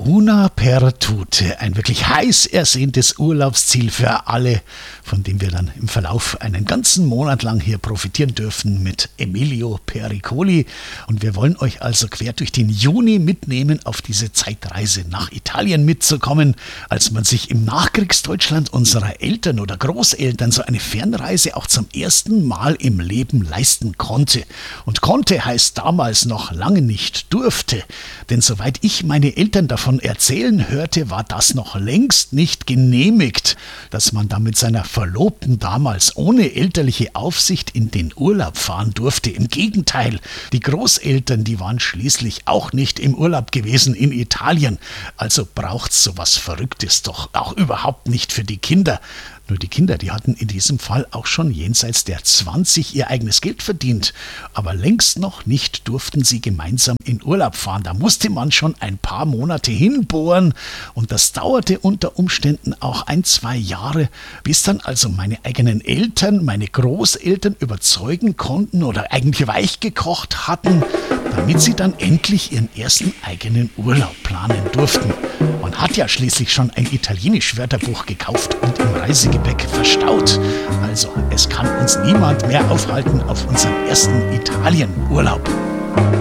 Una per tutte, ein wirklich heiß ersehntes Urlaubsziel für alle, von dem wir dann im Verlauf einen ganzen Monat lang hier profitieren dürfen mit Emilio Pericoli. Und wir wollen euch also quer durch den Juni mitnehmen, auf diese Zeitreise nach Italien mitzukommen, als man sich im Nachkriegsdeutschland unserer Eltern oder Großeltern so eine Fernreise auch zum ersten Mal im Leben leisten konnte. Und konnte heißt damals noch lange nicht durfte, denn soweit ich meine Eltern davon erzählen hörte, war das noch längst nicht genehmigt, dass man da mit seiner Verlobten damals ohne elterliche Aufsicht in den Urlaub fahren durfte. Im Gegenteil, die Großeltern, die waren schließlich auch nicht im Urlaub gewesen in Italien. Also braucht's sowas Verrücktes doch auch überhaupt nicht für die Kinder. Nur die Kinder, die hatten in diesem Fall auch schon jenseits der 20 ihr eigenes Geld verdient. Aber längst noch nicht durften sie gemeinsam in Urlaub fahren. Da musste man schon ein paar Monate hinbohren. Und das dauerte unter Umständen auch 1-2 Jahre, bis dann also meine eigenen Eltern, meine Großeltern überzeugen konnten oder eigentlich weich gekocht hatten, damit sie dann endlich ihren ersten eigenen Urlaub planen durften. Man hat ja schließlich schon ein Italienisch-Wörterbuch gekauft und im Reisegepäck verstaut. Also es kann uns niemand mehr aufhalten auf unserem ersten Italien-Urlaub.